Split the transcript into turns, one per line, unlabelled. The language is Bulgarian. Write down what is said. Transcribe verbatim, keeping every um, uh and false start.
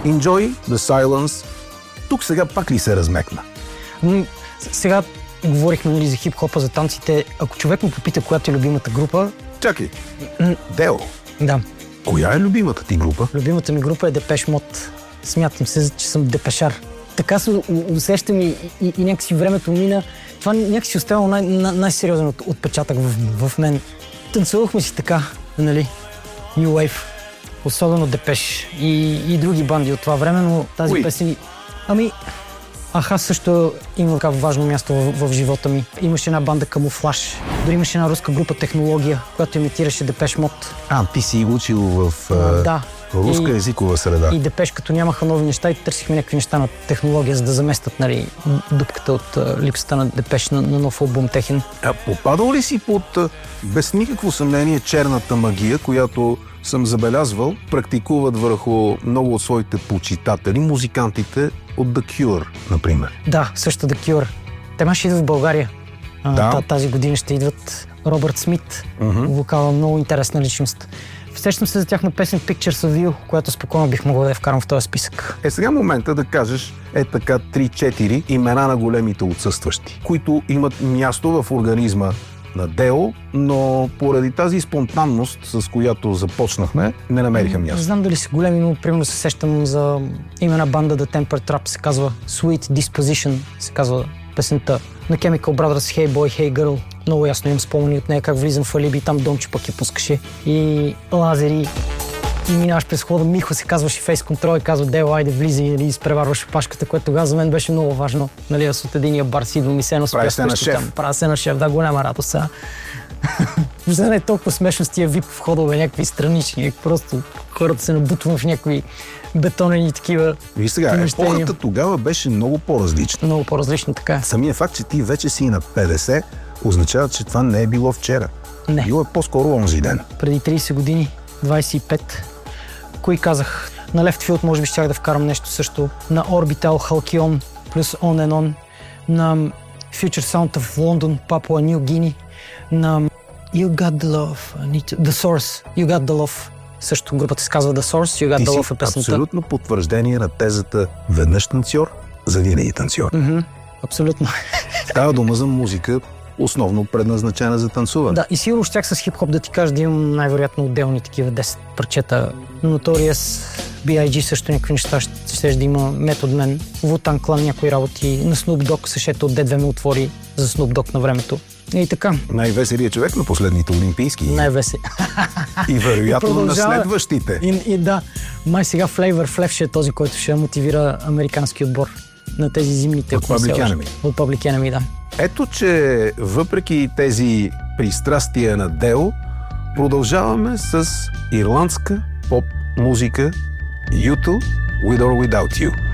Enjoy the silence. Тук сега пак ли се размекна?
М- сега говорихме, нали, за хип-хопа, за танците. Ако човек ме попита коя ти е любимата група...
Чакай.
М-
Део.
Да.
Коя е любимата ти група?
Любимата ми група е Депеш Мод. Смятам се, че съм депешар. Така се усещам и, и, и някакси времето мина. Това някакси оставало най- най- най-сериозен от, отпечатък в, в мен. Танцувахме си така, нали, New Wave, особено Депеш и, и други банди от това време, но тази
Уи.
песен... Ами, Аха също има така важно място в, в живота ми. Имаше една банда Камуфлаж, дори имаше една руска група Технология, която имитираше Депеш Мод.
А, ти си учил в а,
Да.
руска
И-
езикова среда.
И Депеш, като нямаха нови неща, и търсихме някакви неща на Технология, за да заместят, нали, дупката от а, липсата на Депеш на, на нов албум техен.
А попадал ли си под, а, без никакво съмнение, черната магия, която съм забелязвал, практикуват върху много от своите почитатели, музикантите от The Cure, например?
Да, също The Cure. Те май ще идват в България. А,
Да.
та- Тази година ще идват Робърт Смит,
Мгм.
вокала, много интересна личност. Сещам се за тяхна песен Pictures of You, която спокойно бих могъл да я вкарам в този списък.
Е, сега момента да кажеш е така три-четири имена на големите отсъстващи, които имат място в организма на Део, но поради тази спонтанност, с която започнахме, не намериха
Не
място.
знам дали са големи, но примерно се сещам за има една банда The Temper Trap, се казва Sweet Disposition, се казва песента на Chemical Brothers, Hey Boy, Hey Girl. Много ясно имам спомени от нея, как влизам в Алиби, там Дончо пък я пускаше. И лазери, и минаваш през хода. Михо се казваше Face Control и казва Део, айде влиза и нали, изпреварваш опашката, което тогава за мен беше много важно. Нали, аз от единия бар си идвам и се едно
Прави се на
спястващо
шеф.
там. Правя се на шеф, да, голяма радост сега. Въобще не е толкова смешно с тия вип входове, някакви странични, просто хората се набутват в някакви бетонени такива.
Виж сега,
помещения.
епохата тогава беше много по-различна.
Много по-различно така.
Самия факт, че ти вече си на петдесет, означава, че това не е било вчера.
Не.
Било е по-скоро онзи ден.
Преди трийсет години, двайсет и пет, кои казах? На Left Field може би щях да вкарам нещо също. На Orbital, Halcyon, плюс On and On. На Future Sound of London, Papua New Guinea. На You Got The Love, I need to... The Source, You Got The Love. Също групата се казва The Source, You Got
Ти
The
си
Love е песента.
абсолютно потвърждение на тезата веднъж танцор, завинаги танцор.
Мгм, абсолютно.
Става дума за музика, основно предназначена за танцуване.
Да, и сигурно щях с хип-хоп да ти кажа да имам най-вероятно отделни такива десет парчета. Notorious, Би Ай Джи също някакви неща ще, ще да има Method Man, Wu-Tang Clan някои работи, на Snoop Dogg съшето от Д две ме отвори за Snoop Dogg на времето. И така,
Най-веселият човек на последните олимпийски.
най-весе.
И вероятно на
Продължава.
следващите.
И, и да, май сега Flavor Flav ще е този, който ще мотивира американски отбор на тези зимните.
От
ако не се
Public
лъжа.
Enemy.
От Public Enemy, да.
Ето, че въпреки тези пристрастия на Део, продължаваме с ирландска поп-музика You Two, With or Without You.